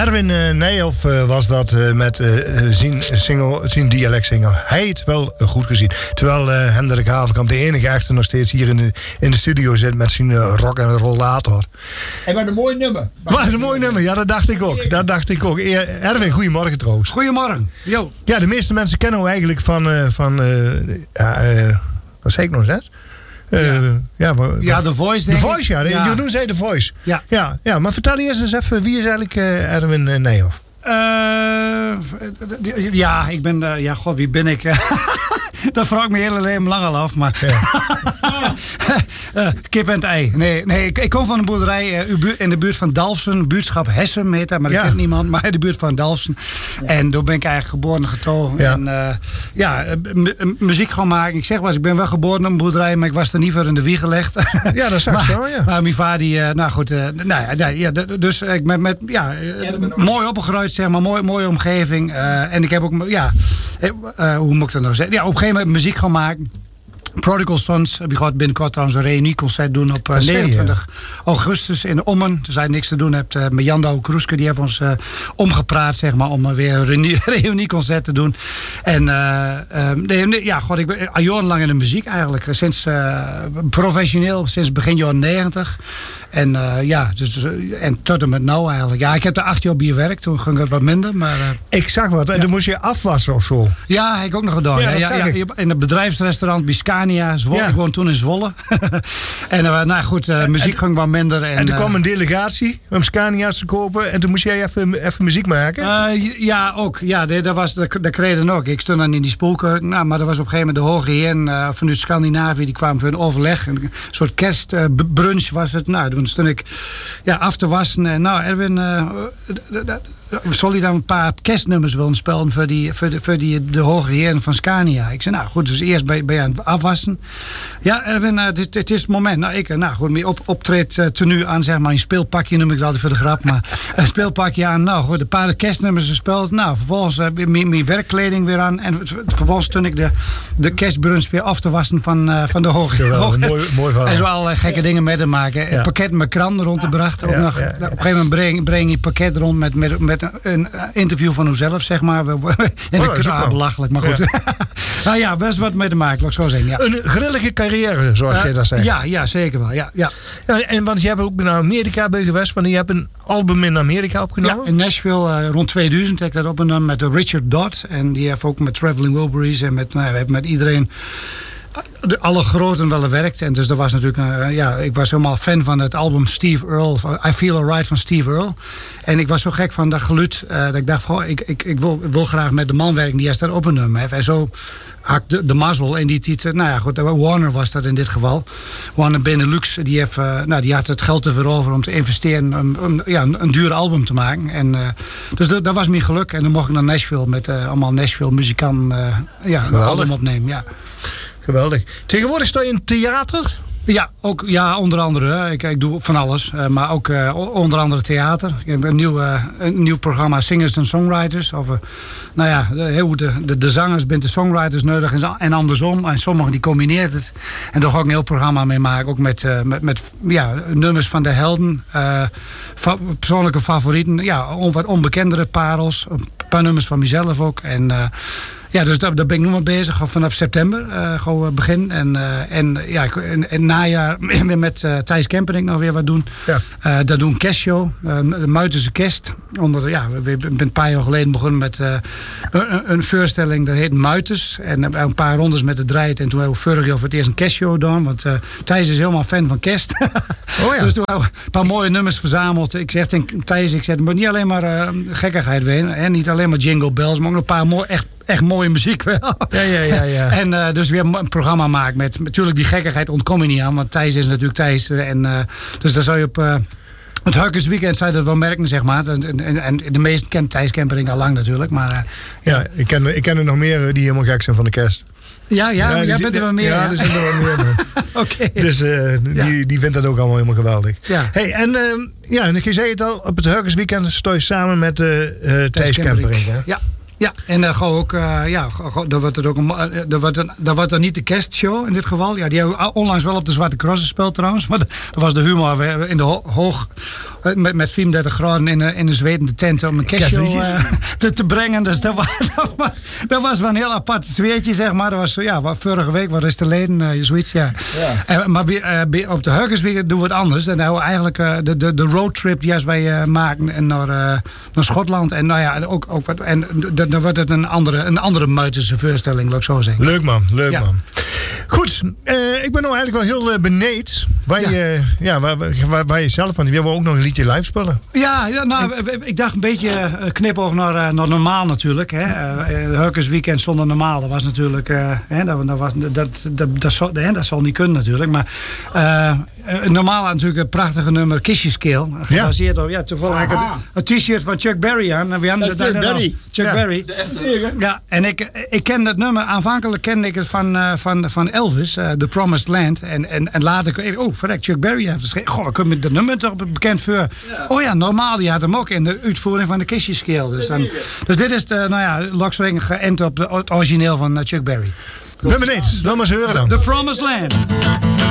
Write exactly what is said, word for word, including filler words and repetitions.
Erwin uh, Nijhoff uh, was dat uh, met uh, zijn, single, zijn dialectsingle. Hij heeft wel uh, goed gezien. Terwijl uh, Hendrik Havenkamp, de enige echte, nog steeds hier in de, in de studio zit met zijn uh, rock en rollator. En wat een mooi nummer. Wat een mooi nummer, ja, dat dacht ik ook. Dat dacht ik ook. Erwin, goedemorgen trouwens. Goedemorgen. Yo. Ja, de meeste mensen kennen we eigenlijk van... Uh, van uh, uh, uh, wat zei ik nog net? Uh, ja, ja, maar, ja, The Voice. The Voice, ja. ja. Jeroen zei The Voice. Ja. Ja, ja. Maar vertel eerst eens even, wie is eigenlijk uh, Erwin uh, Nijhoff? Uh, ja, ik ben... Uh, ja, god, wie ben ik? Dat vraag ik me hele leven lang al af, maar... Ja. uh, kip en het ei. Nee, nee ik, ik kom van een boerderij uh, in de buurt van Dalfsen. Buurtschap Hessem heet dat, maar dat ja. kent niemand. Maar in de buurt van Dalfsen. Ja. En daar ben ik eigenlijk geboren en getogen. Ja. En uh, ja, m- muziek gaan maken. Ik zeg wel eens, ik ben wel geboren op een boerderij, maar ik was er niet voor in de wieg gelegd. Ja, dat is maar, zo, ja. Maar mijn vader, die, uh, nou goed, uh, nou ja, ja, dus ik met, met ja, uh, mooi opgegroeid, zeg maar, mooi, mooie omgeving. Uh, en ik heb ook, ja, uh, hoe moet ik dat nou zeggen? Ja, op een gegeven moment muziek gaan maken. Prodigal Sons, heb je gehad binnenkort trouwens een reunieconcert doen op uh, negenentwintig augustus in Ommen. Dus als je niks te doen hebt, uh, met Jan Douwe Kroeske, die heeft ons uh, omgepraat, zeg maar, om uh, weer een reunie, reunieconcert te doen. En uh, uh, nee, ja, god, ik ben al jarenlang in de muziek eigenlijk. Sinds uh, professioneel, sinds begin jaren negentig. En uh, ja, dus, en tot en met nou eigenlijk. Ja, ik heb er acht jaar bij gewerkt, toen ging het wat minder. Maar, uh, ik zag wat, en ja. Dan moest je afwassen of zo. Ja, heb ik ook nog gedaan. Ja, ja, ja, ja, in het bedrijfsrestaurant bij Scania, Zwolle. Ja. Ik woon toen in Zwolle. En uh, nou goed, uh, muziek en, ging wat minder. En, en toen uh, kwam een delegatie om Scania's te kopen. En toen moest jij even, even muziek maken? Uh, ja, ook. Ja, dat, was, dat, dat kreeg je dan ook. Ik stond dan in die spoelkeuken. Nou, maar dat was op een gegeven moment de hoge heer uh, vanuit Scandinavië. Die kwamen voor een overleg. Een soort kerstbrunch uh, was het. Nou, toen stond ik ja, af te wassen. En nou, Erwin, uh, zal je dan een paar kerstnummers willen spelen voor, die, voor, de, voor die, de hoge heren van Scania? Ik zei, nou goed, dus eerst ben je aan het afwassen. Ja, Erwin, uh, het, het is het moment. Nou, ik, nou goed, op, optreed uh, tenue aan, zeg maar, een speelpakje noem ik dat altijd voor de grap, maar een speelpakje aan. Nou goed, een paar kerstnummers gespeeld. Nou, vervolgens uh, mijn, mijn werkkleding weer aan. En vervolgens toen ik de, de kerstbrunch weer af te wassen van, uh, van de hoge heren. Mooi, mooi verhaal. En zo allerlei gekke ja. dingen met hem maken. Ja. Een pakket met kranten rond te brachten. Ook ja, nog, ja, ja. Op een gegeven moment breng, breng je een pakket rond met, met, met een, een interview van uzelf, zeg maar. In de kraal, belachelijk, maar goed. Ja. Nou ja, best wat mee te maken, laat ik zo zeggen. Ja. Een grillige carrière, zoals uh, jij dat zegt. Ja, ja, zeker wel. Ja, ja. Ja, en want je hebt ook naar Amerika bij geweest, want je hebt een album in Amerika opgenomen. Ja, in Nashville uh, rond tweeduizend heb ik dat opgenomen met Richard Dodd. En die heeft ook met Traveling Wilburys en met, nou, met iedereen de alle groten wel gewerkt. En dus dat was natuurlijk, uh, ja, ik was helemaal fan van het album Steve Earle, I Feel Alright van Steve Earle. En ik was zo gek van dat geluid, uh, dat ik dacht, oh, ik, ik, ik, wil, ik wil graag met de man werken die hij daar opgenomen heeft. En zo had de, de mazzel in die titel. Nou ja, goed, Warner was dat in dit geval. Warner Benelux, die, heeft, uh, nou, die had het geld ervoor over om te investeren, om, om ja, een, een duur album te maken. En, uh, dus dat, dat was mijn geluk. En dan mocht ik naar Nashville met uh, allemaal Nashville muzikanten uh, ja, een album opnemen. Ja. Geweldig. Tegenwoordig sta je in theater? Ja, ook, ja, onder andere. Ik, ik doe van alles. Uh, maar ook uh, onder andere theater. Ik heb een nieuw, uh, een nieuw programma Singers and Songwriters. Of, uh, nou ja, de, de, de, de zangers bent de songwriters nodig en, en andersom. En sommigen die combineert het. En daar ga ik een heel programma mee maken. Ook met, uh, met, met ja, nummers van de helden. Uh, fa- persoonlijke favorieten. Ja, on, wat onbekendere parels. Een paar nummers van mezelf ook. En... Uh, Ja, dus daar, daar ben ik nu mee bezig. Vanaf september uh, gaan we beginnen. En, uh, en ja, in het najaar weer met uh, Thijs Kemperink nog weer wat doen. Ja. Uh, dat doen een kerstshow. Uh, de Muitense Kerst. Onder, ja, we zijn een paar jaar geleden begonnen met uh, een, een voorstelling. Dat heet Muitens. En een paar rondes met de draait. En toen hebben we vorig jaar voor het eerst een kerstshow gedaan. Want uh, Thijs is helemaal fan van kerst. Oh ja. Dus toen hebben we een paar mooie nummers verzameld. Ik zeg tegen Thijs, ik zeg, het moet niet alleen maar uh, gekkigheid zijn. En niet alleen maar jingle bells. Maar ook nog een paar mooie, echt Echt mooie muziek wel. Ja, ja, ja, ja. En uh, dus weer een programma maken met... Natuurlijk die gekkigheid ontkom je niet aan. Want Thijs is natuurlijk Thijs. En, uh, dus daar zou je op... Uh, het Hurkensweekend zou je dat wel merken, zeg maar. En, en, en de meesten kennen Thijs Kemperink al lang natuurlijk. Maar, uh, ja, ik ken, ik ken er nog meer die helemaal gek zijn van de kerst. Ja, ja, ja jij bent er wel meer. Ja, ja. er zijn er wel meer. Oké. Okay. Dus uh, ja. die, die vindt dat ook allemaal helemaal geweldig. Ja. Hey, en uh, ja, je zei het al, op het Hurkensweekend sta je samen met uh, uh, Thijs Kemperink. Ja. Ja, en dan gewoon ook, uh, ja, dan wordt er ook een, dan wordt er, dan wordt er niet de kerstshow in dit geval. Ja, die hebben onlangs wel op de Zwarte Cross gespeeld trouwens, maar dat was de humor in de ho- hoog, met, met vierendertig graden in, in een zwetende tent om een kerstje uh, te, te brengen. Dus dat was, dat, was, dat was wel een heel apart sfeertje, zeg maar. Dat was ja, vorige week, wat is te leden, uh, zoiets, ja. ja. Uh, maar uh, op de Huggersweek doen we het anders. En dan we eigenlijk uh, de, de, de roadtrip die als wij uh, maken naar, uh, naar Schotland. En nou ja, ook, ook wat, en dan wordt het een andere, een andere muitense voorstelling, laat ik zo zeggen. Leuk man, leuk ja. man. Goed, uh, ik ben nou eigenlijk wel heel uh, benieuwd waar, ja. je, ja, waar, waar, waar je zelf van. We hebben ook nog een liedje live spelen. Ja, ja nou, ik, ik dacht een beetje uh, knipoog naar, uh, naar normaal natuurlijk. Hè. Uh, Hurkers weekend zonder normaal, dat was natuurlijk, uh, hè, dat, dat, was, dat, dat, dat, dat, zal, hè, dat zal niet kunnen natuurlijk. Maar uh, normaal natuurlijk een prachtige nummer, Kissjeskeel. Gebaseerd ja. op, ja, toevallig heb ik een t-shirt van Chuck Berry aan. We hebben Chuck Berry. Chuck ja. Berry. Ja, en ik, ik ken dat nummer, aanvankelijk kende ik het van, uh, van, van Elvis, uh, The Promised Land. En, en, en later, oh verrek, Chuck Berry heeft geschreven. Goh, we kunnen dat nummer toch bekend voor. Ja. Oh ja, normaal, die had hem ook in de uitvoering van de Kissjeskeel. Dus, dan, dus dit is, de, nou ja, Lokswing geënt op de, het origineel van uh, Chuck Berry. Ik ben benieuwd, laat maar eens horen dan. The Promised Land.